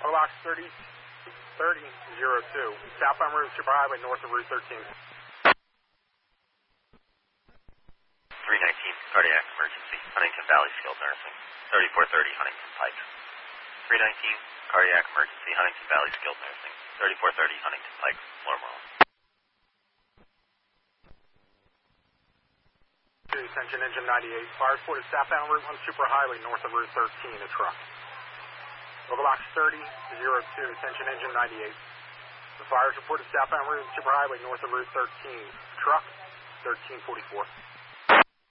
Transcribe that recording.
Box 3002, southbound route superhighway north of Route 13. 319, cardiac emergency, Huntington Valley Skilled Nursing, 3430 Huntington Pike. 319, cardiac emergency, Huntington Valley Skilled Nursing, 3430 Huntington Pike, Floormoral. Attention engine 98, fire reported southbound route 1 superhighway north of Route 13, a truck. Box 3002, attention engine 98. The fire is reported southbound route superhighway north of Route 13, truck 1344.